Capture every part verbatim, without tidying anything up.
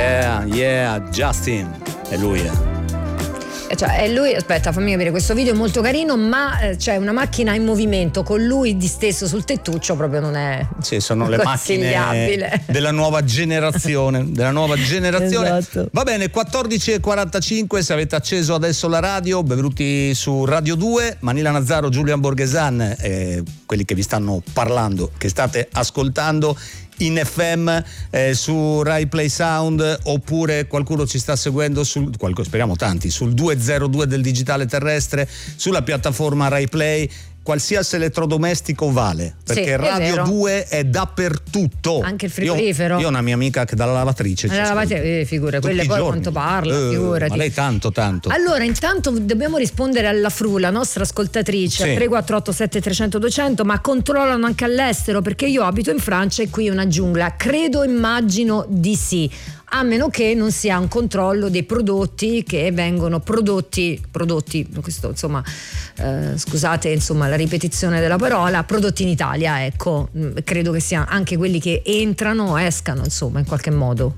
Yeah, yeah, Justin. È lui, eh. Cioè, è lui, aspetta, fammi capire, questo video è molto carino, ma eh, c'è una macchina in movimento con lui disteso sul tettuccio, proprio non è. Sì, sono le macchine della nuova generazione, della nuova generazione. Esatto. Va bene, quattordici e quarantacinque, se avete acceso adesso la radio, benvenuti su Radio due, Manila Nazzaro, Giulian Borghesan, eh, quelli che vi stanno parlando, che state ascoltando in F M, eh, su Rai Play Sound, oppure qualcuno ci sta seguendo sul, qualcuno, speriamo tanti, sul duecentodue del digitale terrestre, sulla piattaforma Rai Play. Qualsiasi elettrodomestico vale, perché sì, Radio è due è dappertutto. Anche il frigorifero. Io, io ho una mia amica che dalla lavatrice. La lavatrice, eh, figura, quelle poi quanto parla, eh, figurati. Ma lei tanto, tanto. Allora, intanto dobbiamo rispondere alla Fru, la nostra ascoltatrice, sì. tre quattro otto sette trecento duecento, ma controllano anche all'estero, perché io abito in Francia e qui è una giungla. Credo, immagino di sì. A meno che non sia un controllo dei prodotti che vengono prodotti, prodotti, questo insomma, eh, scusate insomma la ripetizione della parola, prodotti in Italia, ecco, credo che sia anche quelli che entrano o escano, insomma, in qualche modo.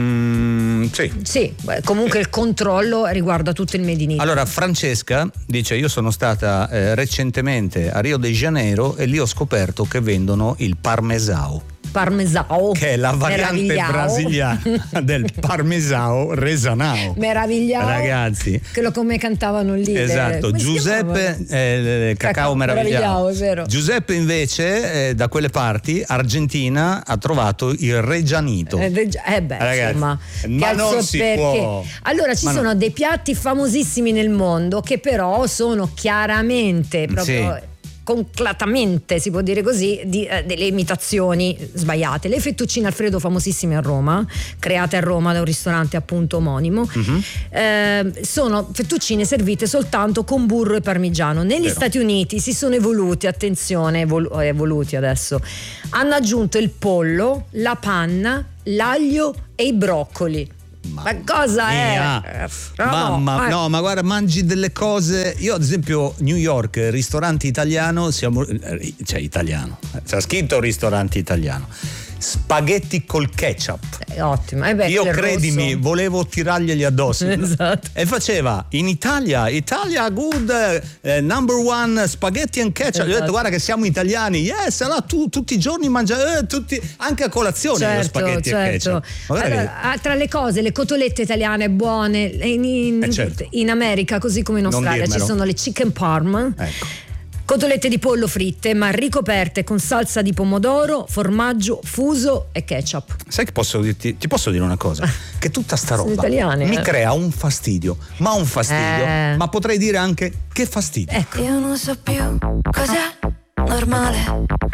Mm, sì. Sì, comunque il controllo riguarda tutto il Made in Italy. Allora Francesca dice: io sono stata eh, recentemente a Rio de Janeiro e lì ho scoperto che vendono il parmesao. Parmesao, che è la variante brasiliana del parmesao resanao. Meravigliao, ragazzi, che lo come cantavano lì. Esatto, Giuseppe eh, cacao, cacao meravigliao. meravigliao, è vero. Giuseppe invece eh, da quelle parti, Argentina, ha trovato il Reggianito. Eh, eh beh, ragazzi, insomma, ma non si perché. può. Allora ci ma sono no. dei piatti famosissimi nel mondo che però sono chiaramente proprio sì. conclatamente, si può dire così, di, eh, delle imitazioni sbagliate. Le fettuccine Alfredo, famosissime a Roma, create a Roma da un ristorante appunto omonimo, uh-huh. eh, sono fettuccine servite soltanto con burro e parmigiano. Negli Vero. Stati Uniti si sono evoluti, attenzione, evolu- evoluti adesso, hanno aggiunto il pollo, la panna, l'aglio e i broccoli. Ma, ma cosa mia. è? Mamma, no, no, ma guarda, mangi delle cose. Io ad esempio New York, ristorante italiano, siamo cioè italiano, c'è scritto ristorante italiano. Spaghetti col ketchup. Eh, ottimo. Eh beh, io credimi, rosso. volevo tirarglieli addosso. Esatto. E faceva in Italia, Italia good eh, number one spaghetti and ketchup. Esatto. Io ho detto guarda che siamo italiani. Yes, allora tu tutti i giorni mangia eh, tutti, anche a colazione certo, lo spaghetti certo. e ketchup. Allora, che... tra le cose, le cotolette italiane buone in, in, eh certo. in America, così come in Australia, ci sono le chicken parm. Ecco. Cotolette di pollo fritte, ma ricoperte con salsa di pomodoro, formaggio fuso e ketchup. Sai che posso dirti? Ti posso dire una cosa? Che tutta sta roba italiane, mi eh. crea un fastidio, ma un fastidio, eh. ma potrei dire anche che fastidio. Ecco. Io non so più cos'è normale.